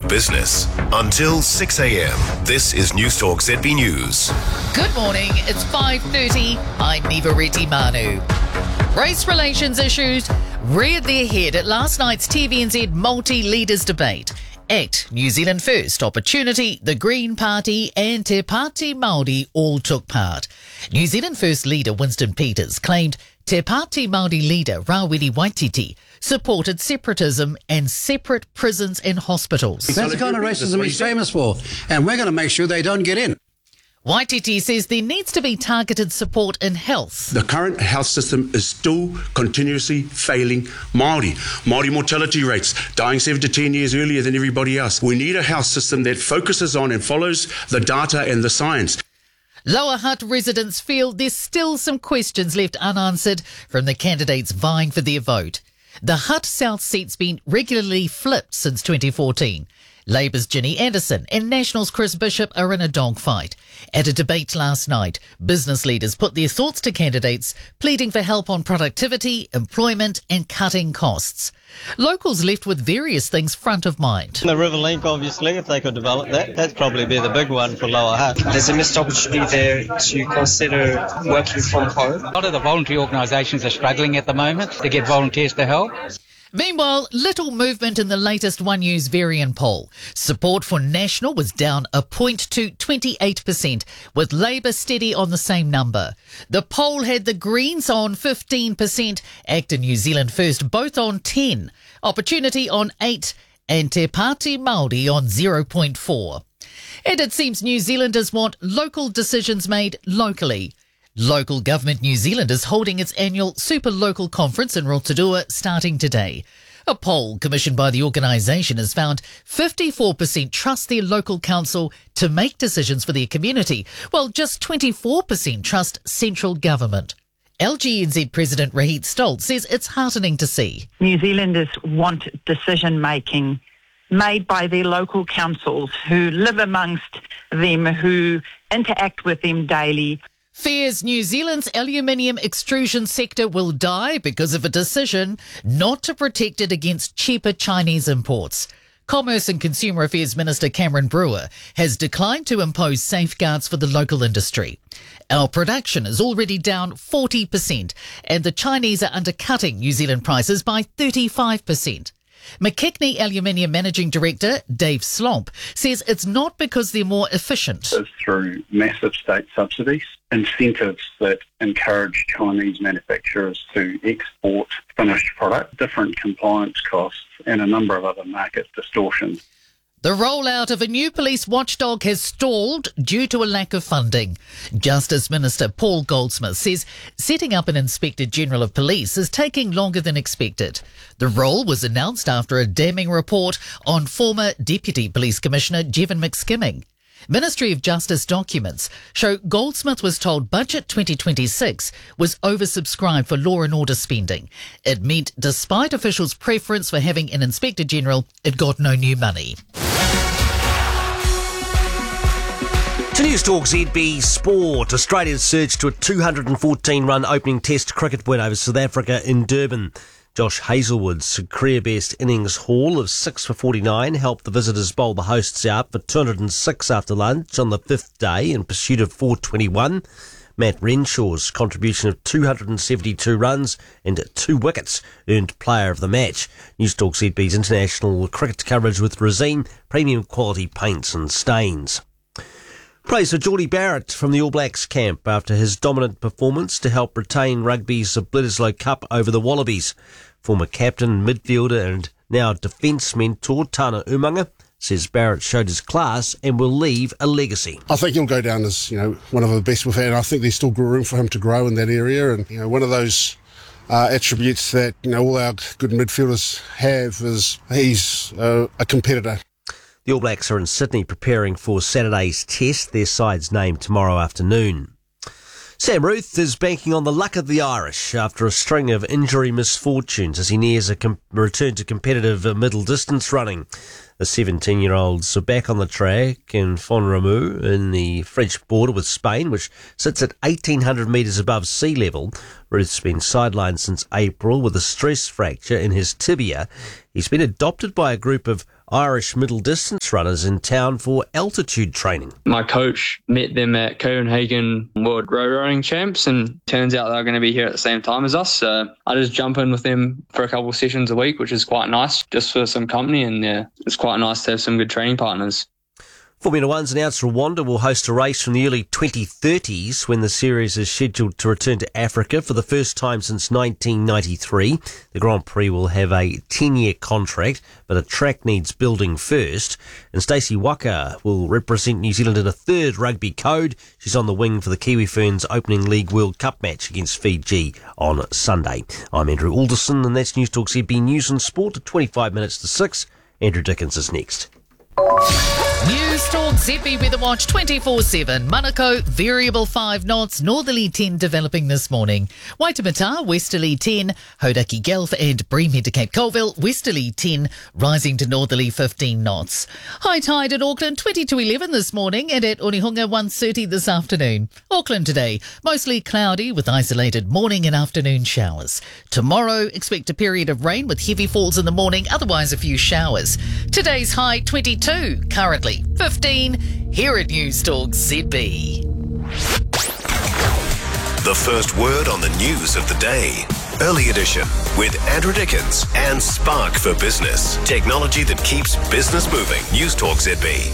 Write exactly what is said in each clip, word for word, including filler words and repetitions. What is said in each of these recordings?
business. Until six a.m, this is Newstalk Z B News. Good morning, it's five thirty. I'm Niva Reddy Manu. Race relations issues reared their head at last night's T V N Z multi-leaders debate. ACT, New Zealand First, Opportunity, the Green Party and Te Pāti Māori all took part. New Zealand First leader Winston Peters claimed Te Pāti Māori leader Rawiri Waititi supported separatism and separate prisons and hospitals. That's the kind of racism he's famous for, and we're going to make sure they don't get in. Waititi says there needs to be targeted support in health. The current health system is still continuously failing Māori. Māori mortality rates, dying seven to ten years earlier than everybody else. We need a health system that focuses on and follows the data and the science. Lower Hutt residents feel there's still some questions left unanswered from the candidates vying for their vote. The Hutt South seat's been regularly flipped since twenty fourteen. Labour's Ginny Anderson and National's Chris Bishop are in a dogfight. At a debate last night, business leaders put their thoughts to candidates, pleading for help on productivity, employment and cutting costs. Locals left with various things front of mind. The River Link, obviously, if they could develop that, that'd probably be the big one for Lower Hutt. There's a missed opportunity there to consider working from home. A lot of the voluntary organisations are struggling at the moment to get volunteers to help. Meanwhile, little movement in the latest One News Varian poll. Support for National was down a point to twenty-eight percent, with Labour steady on the same number. The poll had the Greens on fifteen percent, ACT and New Zealand First both on ten, Opportunity on eight and Te Pāti Māori on zero point four. And it seems New Zealanders want local decisions made locally. Local Government New Zealand is holding its annual Super Local Conference in Rotorua starting today. A poll commissioned by the organisation has found fifty-four percent trust their local council to make decisions for their community, while just twenty-four percent trust central government. L G N Z President Rahit Stoltz says it's heartening to see. New Zealanders want decision making made by their local councils who live amongst them, who interact with them daily. Fears New Zealand's aluminium extrusion sector will die because of a decision not to protect it against cheaper Chinese imports. Commerce and Consumer Affairs Minister Cameron Brewer has declined to impose safeguards for the local industry. Our production is already down forty percent, and the Chinese are undercutting New Zealand prices by thirty-five percent. McKechnie Aluminium Managing Director Dave Slomp says it's not because they're more efficient. It's through massive state subsidies, incentives that encourage Chinese manufacturers to export finished product, different compliance costs and a number of other market distortions. The rollout of a new police watchdog has stalled due to a lack of funding. Justice Minister Paul Goldsmith says setting up an Inspector General of Police is taking longer than expected. The role was announced after a damning report on former Deputy Police Commissioner Jevon McSkimming. Ministry of Justice documents show Goldsmith was told Budget twenty twenty-six was oversubscribed for law and order spending. It meant despite officials' preference for having an Inspector General, it got no new money. To Newstalk Z B Sport, Australia's surged to a two hundred fourteen run opening test cricket win over South Africa in Durban. Josh Hazlewood's career-best innings haul of six for forty-nine helped the visitors bowl the hosts out for two hundred six after lunch on the fifth day in pursuit of four twenty-one. Matt Renshaw's contribution of two hundred seventy-two runs and two wickets earned player of the match. Newstalk Z B's international cricket coverage with Resine, premium quality paints and stains. Praise for Geordie Barrett from the All Blacks camp after his dominant performance to help retain rugby's Bledisloe Cup over the Wallabies. Former captain, midfielder and now defence mentor Tana Umaga says Barrett showed his class and will leave a legacy. I think he'll go down as, you know, one of the best we've had, and I think there's still room for him to grow in that area. And, you know, one of those uh, attributes that, you know, all our good midfielders have is he's uh, a competitor. The All Blacks are in Sydney preparing for Saturday's test, their side's named tomorrow afternoon. Sam Ruth is banking on the luck of the Irish after a string of injury misfortunes as he nears a com- return to competitive uh, middle distance running. The seventeen-year-olds are back on the track in Font-Romeu in the French border with Spain, which sits at eighteen hundred metres above sea level. Ruth's been sidelined since April with a stress fracture in his tibia. He's been adopted by a group of Irish middle distance runners in town for altitude training. My coach met them at Copenhagen World Row Rowing Champs, and turns out they're going to be here at the same time as us. So I just jump in with them for a couple of sessions a week, which is quite nice, just for some company, and yeah, it's quite nice to have some good training partners. Formula One's announced Rwanda will host a race from the early twenty thirties when the series is scheduled to return to Africa for the first time since nineteen ninety-three. The Grand Prix will have a ten-year contract, but a track needs building first. And Stacey Waka will represent New Zealand in a third rugby code. She's on the wing for the Kiwi Ferns opening League World Cup match against Fiji on Sunday. I'm Andrew Alderson, and that's News Talk Z B News and Sport at twenty-five minutes to six. Andrew Dickens is next. News Talk Z B Weather Watch twenty-four seven. Manukau, variable five knots, northerly ten developing this morning. Waitemata, westerly ten. Hauraki Gulf and Breamhead to Cape Colville, westerly ten, rising to northerly fifteen knots. High tide at Auckland, twenty to eleven this morning, and at Onehunga, one thirty this afternoon. Auckland today, mostly cloudy with isolated morning and afternoon showers. Tomorrow, expect a period of rain with heavy falls in the morning, otherwise a few showers. Today's high, twenty-two, currently fifteen, here at News Talk Z B. The first word on the news of the day. Early edition with Andrew Dickens and Spark for Business. Technology that keeps business moving. News Talk Z B.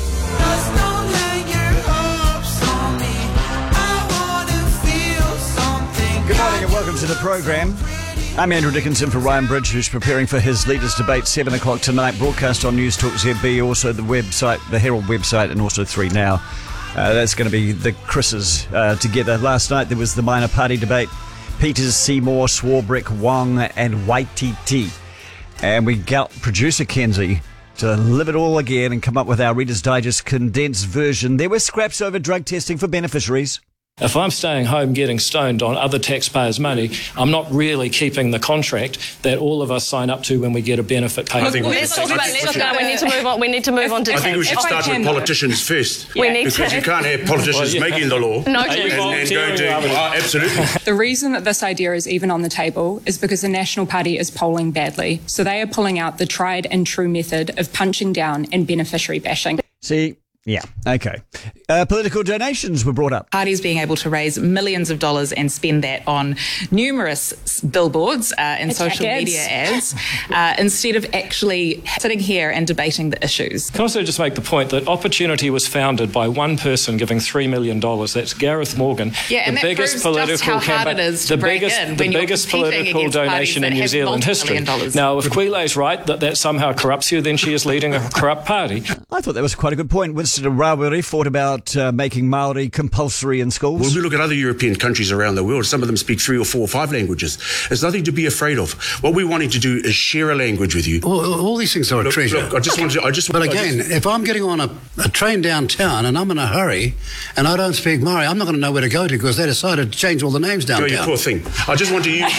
Good morning and welcome to the programme. I'm Andrew Dickinson for Ryan Bridge, who's preparing for his Leaders Debate, seven o'clock tonight, broadcast on News Talk Z B, also the website, the Herald website, and also three Now. Uh, that's going to be the Chris's uh, together. Last night there was the minor party debate. Peters, Seymour, Swarbrick, Wong, and Waititi. And we got producer Kenzie to live it all again and come up with our Reader's Digest condensed version. There were scraps over drug testing for beneficiaries. If I'm staying home getting stoned on other taxpayers' money, I'm not really keeping the contract that all of us sign up to when we get a benefit paid. I think let's talk about let's go. We need to move on. We need to move on to. I think we should start with politicians first. We need because to. you can't have politicians Well, yeah. making the law No, and, and going to oh, absolutely. The reason that this idea is even on the table is because the National Party is polling badly. So they are pulling out the tried and true method of punching down and beneficiary bashing. See. Yeah, okay. Uh, political donations were brought up. Parties being able to raise millions of dollars and spend that on numerous billboards uh, and Attack social ads. media ads uh, instead of actually sitting here and debating the issues. Can I also just make the point that Opportunity was founded by one person giving three million dollars. That's Gareth Morgan. Yeah, and the that biggest proves political just how hard campaign, it is to the break biggest, in the when you're biggest competing political against parties donation that in New have Zealand history. multi-million dollars. Now, if Quile's right that that somehow corrupts you, then she is leading a corrupt party. I thought that was quite a good point. Winston and Rawiri fought about uh, making Māori compulsory in schools. Well, we look at other European countries around the world. Some of them speak three or four or five languages. There's nothing to be afraid of. What we're wanting to do is share a language with you. All, all these things are a Look, treasure. look, I just want to. I just. But I again, just, if I'm getting on a, a train downtown and I'm in a hurry and I don't speak Maori, I'm not going to know where to go to because they decided to change all the names downtown. you poor thing. I just want to use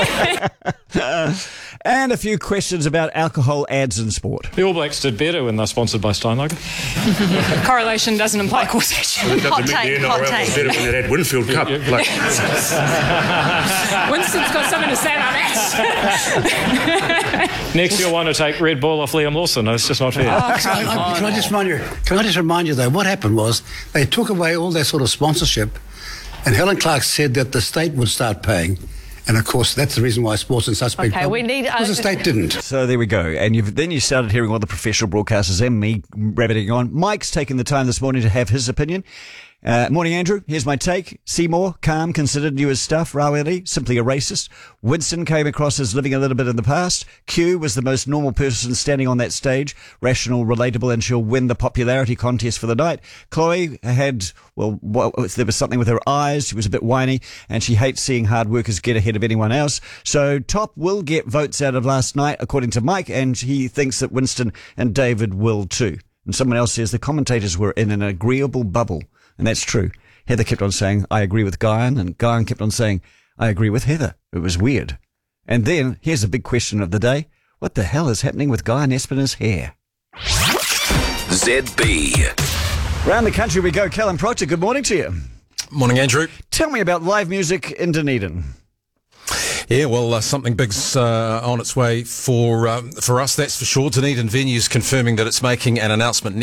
the. And a few questions about alcohol ads in sport. The All Blacks did better when they're sponsored by Steinlager. Correlation doesn't imply causation. It doesn't mean the N R L was better when they had Winfield Cup. Like, Winston's got something to say about that. Next, you'll want to take Red Bull off Liam Lawson. No, it's just not fair. Oh, can, I, can I just remind you? Can I just remind you though? What happened was they took away all that sort of sponsorship, and Helen Clark said that the state would start paying. And of course, that's the reason why sports in such big Okay, we need. because the state didn't. So there we go. And you've, then you started hearing all the professional broadcasters and me rabbiting on. Mike's taken the time this morning to have his opinion. Uh, morning, Andrew. Here's my take. Seymour, calm, considered, knew his stuff. Rawiri, simply a racist. Winston came across as living a little bit in the past. Q was the most normal person standing on that stage. Rational, relatable, and she'll win the popularity contest for the night. Chloe had, well, well, there was something with her eyes. She was a bit whiny, and she hates seeing hard workers get ahead of anyone else. So Top will get votes out of last night, according to Mike, and he thinks that Winston and David will too. And someone else says the commentators were in an agreeable bubble. And that's true. Heather kept on saying, I agree with Guyan, and Guyan kept on saying, I agree with Heather. It was weird. And then, here's a big question of the day. What the hell is happening with Guyan Espina's hair? Z B. Round the country we go. Callum Proctor, good morning to you. Morning, Andrew. Tell me about live music in Dunedin. Yeah, well, uh, something big's uh, on its way for um, for us, that's for sure. Dunedin Venues confirming that it's making an announcement